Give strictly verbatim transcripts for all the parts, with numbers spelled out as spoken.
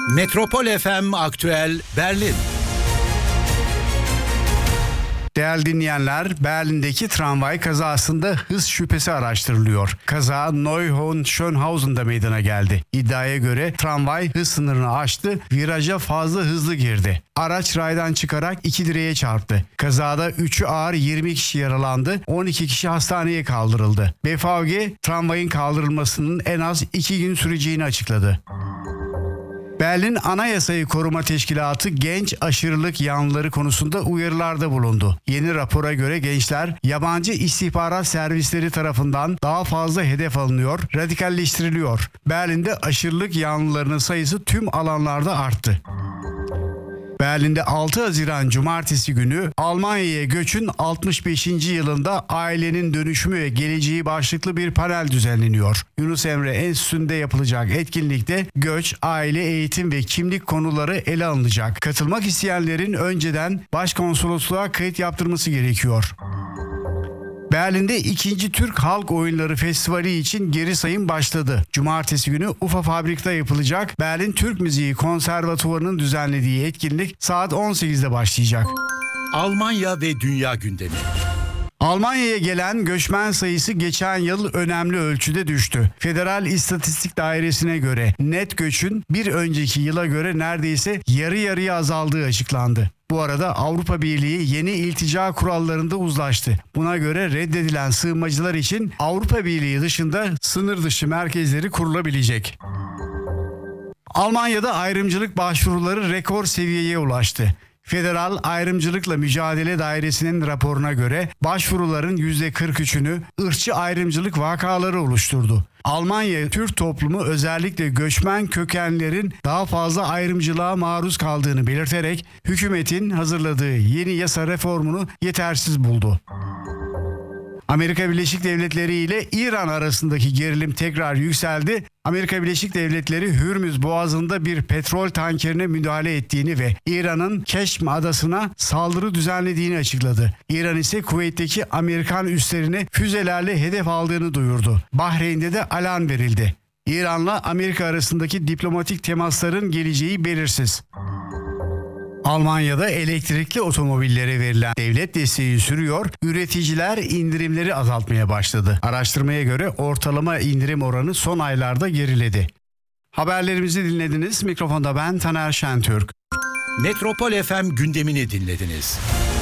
Metropol F M Aktüel Berlin. Değerli dinleyenler, Berlin'deki tramvay kazasında hız şüphesi araştırılıyor. Kaza Neuhofen-Schönhausen'da meydana geldi. İddiaya göre tramvay hız sınırını aştı, viraja fazla hızlı girdi. Araç raydan çıkarak iki direğe çarptı. Kazada üçü ağır yirmi kişi yaralandı, on iki kişi hastaneye kaldırıldı. B V G, tramvayın kaldırılmasının en az iki gün süreceğini açıkladı. Berlin Anayasayı Koruma Teşkilatı genç aşırılık yanlıları konusunda uyarılarda bulundu. Yeni rapora göre gençler yabancı istihbarat servisleri tarafından daha fazla hedef alınıyor, radikalleştiriliyor. Berlin'de aşırılık yanlılarının sayısı tüm alanlarda arttı. Berlin'de altı Haziran Cumartesi günü Almanya'ya göçün altmış beşinci yılında ailenin dönüşümü ve geleceği başlıklı bir panel düzenleniyor. Yunus Emre Enstitüsü'nde yapılacak etkinlikte göç, aile, eğitim ve kimlik konuları ele alınacak. Katılmak isteyenlerin önceden başkonsolosluğa kayıt yaptırması gerekiyor. Berlin'de ikinci Türk Halk Oyunları Festivali için geri sayım başladı. Cumartesi günü Ufa Fabrik'te yapılacak Berlin Türk Müziği Konservatuvarı'nın düzenlediği etkinlik saat on sekizde başlayacak. Almanya ve dünya gündemi. Almanya'ya gelen göçmen sayısı geçen yıl önemli ölçüde düştü. Federal İstatistik Dairesi'ne göre net göçün bir önceki yıla göre neredeyse yarı yarıya azaldığı açıklandı. Bu arada Avrupa Birliği yeni iltica kurallarında uzlaştı. Buna göre reddedilen sığınmacılar için Avrupa Birliği dışında sınır dışı merkezleri kurulabilecek. Almanya'da ayrımcılık başvuruları rekor seviyeye ulaştı. Federal Ayrımcılıkla Mücadele Dairesi'nin raporuna göre başvuruların yüzde kırk üçünü ırkçı ayrımcılık vakaları oluşturdu. Almanya Türk toplumu özellikle göçmen kökenlerin daha fazla ayrımcılığa maruz kaldığını belirterek hükümetin hazırladığı yeni yasa reformunu yetersiz buldu. Amerika Birleşik Devletleri ile İran arasındaki gerilim tekrar yükseldi. Amerika Birleşik Devletleri Hürmüz Boğazı'nda bir petrol tankerine müdahale ettiğini ve İran'ın Keşm adasına saldırı düzenlediğini açıkladı. İran ise Kuveyt'teki Amerikan üslerine füzelerle hedef aldığını duyurdu. Bahreyn'de de alarm verildi. İran'la Amerika arasındaki diplomatik temasların geleceği belirsiz. Almanya'da elektrikli otomobillere verilen devlet desteği sürüyor, üreticiler indirimleri azaltmaya başladı. Araştırmaya göre ortalama indirim oranı son aylarda geriledi. Haberlerimizi dinlediniz. Mikrofonda ben Taner Şentürk. Metropol F M gündemini dinlediniz.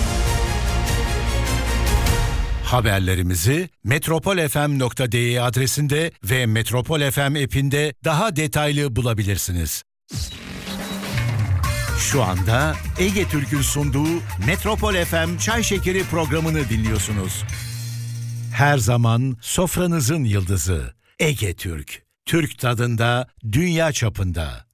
Haberlerimizi metropol f m nokta d e adresinde ve Metropol F M app'inde daha detaylı bulabilirsiniz. Şu anda Ege Türk'ün sunduğu Metropol F M Çay Şekeri programını dinliyorsunuz. Her zaman sofranızın yıldızı Ege Türk. Türk tadında, dünya çapında.